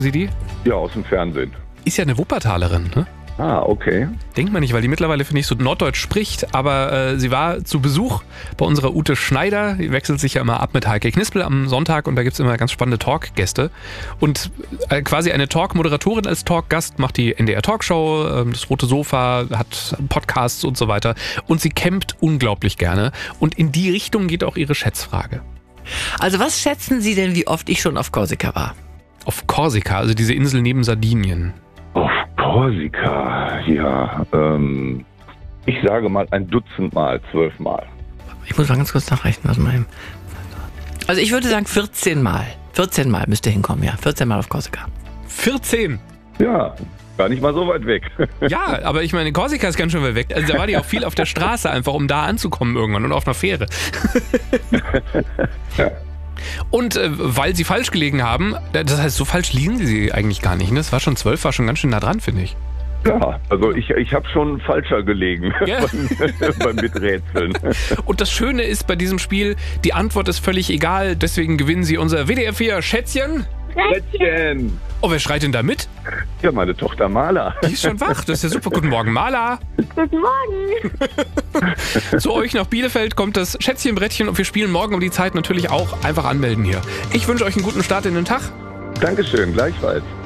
Sie die? Ja, aus dem Fernsehen. Ist ja eine Wuppertalerin, ne? Ah, okay. Denkt man nicht, weil die mittlerweile, finde ich, so norddeutsch spricht. Aber sie war zu Besuch bei unserer Ute Schneider. Die wechselt sich ja immer ab mit Heike Knispel am Sonntag. Und da gibt es immer ganz spannende Talkgäste. Und quasi eine Talk-Moderatorin als Talkgast macht die NDR-Talkshow, das Rote Sofa, hat Podcasts und so weiter. Und sie campt unglaublich gerne. Und in die Richtung geht auch ihre Schätzfrage. Also was schätzen Sie denn, wie oft ich schon auf Korsika war? Auf Korsika, also diese Insel neben Sardinien. Auf Korsika, ja. Ich sage mal 1 Dutzend Mal, 12 Mal. Ich muss mal ganz kurz nachrechnen, was mein. Also ich würde sagen 14 Mal. 14 Mal müsste hinkommen, ja. 14 Mal auf Korsika. 14! Ja, gar nicht mal so weit weg. Ja, aber ich meine, Korsika ist ganz schön weit weg. Also da war die auch viel auf der Straße, einfach um da anzukommen irgendwann und auf einer Fähre. Ja. Und weil sie falsch gelegen haben, das heißt, so falsch liegen sie eigentlich gar nicht. Ne? Das war schon 12, war schon ganz schön nah dran, finde ich. Ja, also ich habe schon falscher gelegen Ja. beim Miträtseln. Und das Schöne ist bei diesem Spiel, die Antwort ist völlig egal, deswegen gewinnen sie unser WDR 4 Schätzchen. Schätzchen! Oh, wer schreit denn da mit? Ja, meine Tochter Mala. Die ist schon wach, das ist ja super. Guten Morgen, Mala. Guten Morgen. Zu euch nach Bielefeld kommt das Schätzchenbrettchen und wir spielen morgen um die Zeit natürlich auch. Einfach anmelden hier. Ich wünsche euch einen guten Start in den Tag. Dankeschön, gleichfalls.